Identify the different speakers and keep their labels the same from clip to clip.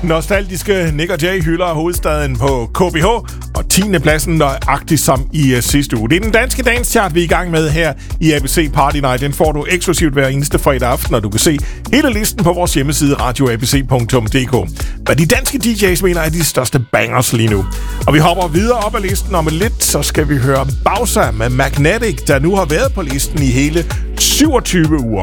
Speaker 1: nostalgiske Nick og Jay hylder hovedstaden på KBH, og 10. pladsen nøjagtigt som i sidste uge. Det er den danske dance chart, vi er i gang med her i ABC Party Night. Den får du eksklusivt hver eneste fredag aften, og du kan se hele listen på vores hjemmeside radioabc.dk. Hvad de danske DJ's mener er de største bangers lige nu. Og vi hopper videre op ad listen, og med lidt så skal vi høre Bowser med Magnetic, der nu har været på listen i hele 27 uger.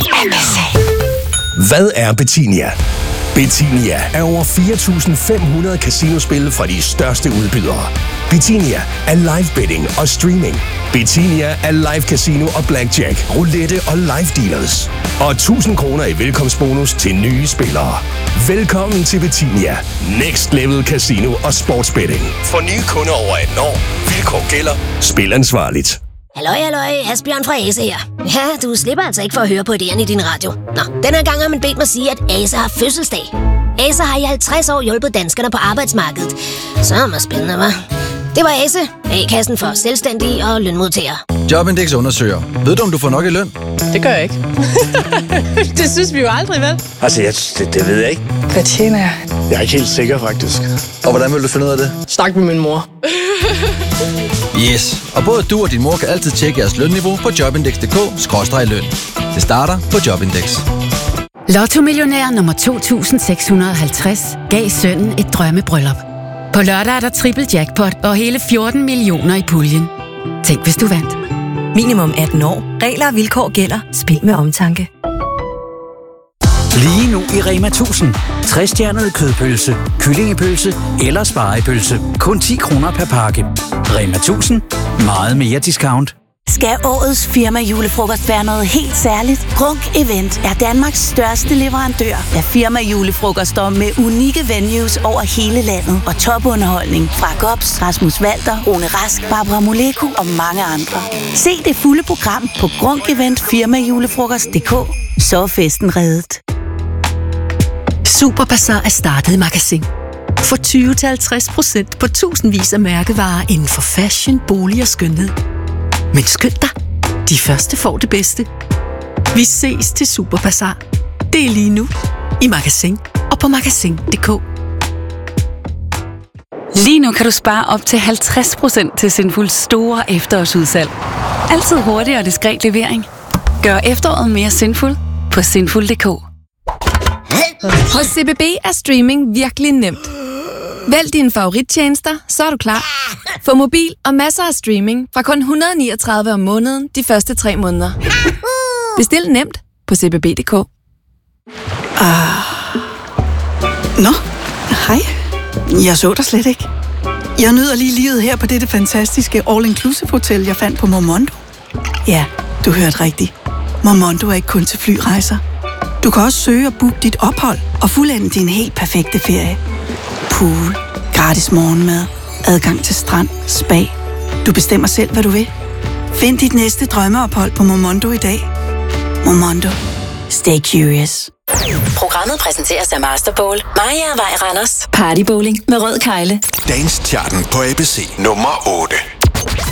Speaker 2: Hvad er Betinia? Betinia er over 4.500 casinospil fra de største udbydere. Betinia er live betting og streaming. Betinia er live casino og blackjack, roulette og live dealers. Og 1.000 kroner i velkomstbonus til nye spillere. Velkommen til Betinia. Next level casino og sportsbetting. For nye kunder over 18 år. Vilkår gælder. Spil ansvarligt.
Speaker 3: Halløj, Asbjørn fra Ase her. Ja, du slipper altså ikke for at høre på idéerne i din radio. Nå, den her gang har man bedt mig sige, at Ase har fødselsdag. Ase har i 50 år hjulpet danskerne på arbejdsmarkedet. Så er det spændende, hva'? Det var Ase, A-kassen for selvstændige og lønmodtagere.
Speaker 4: Jobindex undersøger. Ved du, om du får nok i løn?
Speaker 5: Det gør jeg ikke. Det synes vi jo aldrig, vel?
Speaker 6: Altså, det ved jeg ikke.
Speaker 5: Hvad tjener jeg?
Speaker 6: Jeg er ikke helt sikker, faktisk.
Speaker 4: Og hvordan vil du finde ud af det?
Speaker 5: Snak med min mor.
Speaker 4: Yes, og både du og din mor kan altid tjekke jeres lønniveau på jobindex.dk/løn. Det starter på Jobindex.
Speaker 7: Lotto-millionær nummer 2650 gav sønnen et drømmebryllup. På lørdag er der triple jackpot og hele 14 millioner i puljen. Tænk, hvis du vandt.
Speaker 8: Minimum 18 år. Regler og vilkår gælder. Spil med omtanke.
Speaker 9: Lige nu i Rema 1000. 60-stjernede kødpølse, kyllingepølse eller spegepølse. Kun 10 kroner per pakke. Rema 1000. Meget mere discount.
Speaker 8: Skal årets firma julefrokost være noget helt særligt? Grunk Event er Danmarks største leverandør af firma julefrokoster med unikke venues over hele landet og topunderholdning fra Gops, Rasmus Walter, Rune Rask, Barbara Moleko og mange andre. Se det fulde program på grunkeventfirmajulefrokost.dk. Så er festen reddet.
Speaker 10: Superbazar er startet i Magasin. For 20-50% på tusindvis af mærkevarer inden for fashion, bolig og skønhed. Men skynd dig, de første får det bedste. Vi ses til Superbazar. Det er lige nu i Magasin og på Magasin.dk.
Speaker 11: Lige nu kan du spare op til 50% til Sinfuls store efterårsudsalg. Altid hurtig og diskret levering. Gør efteråret mere sinful på Sinful.dk.
Speaker 12: Hos CBB er streaming virkelig nemt. Vælg dine favorittjenester, så er du klar. Få mobil og masser af streaming fra kun 139 om måneden de første 3 måneder. Bestil nemt på cbb.dk.
Speaker 13: Nå, hej. Jeg så dig slet ikke. Jeg nyder lige livet her på dette fantastiske all-inclusive hotel, jeg fandt på Momondo. Ja, du hørte rigtigt. Momondo er ikke kun til flyrejser. Du kan også søge og booke dit ophold og fuldende din helt perfekte ferie. Pool, gratis morgenmad, adgang til strand, spa. Du bestemmer selv, hvad du vil. Find dit næste drømmeophold på Momondo i dag. Momondo. Stay curious.
Speaker 8: Programmet præsenteres af Masterbowl, Maja Vej Randers, Partybowling med Rød Kejle.
Speaker 2: Dance charten på ABC nummer 8.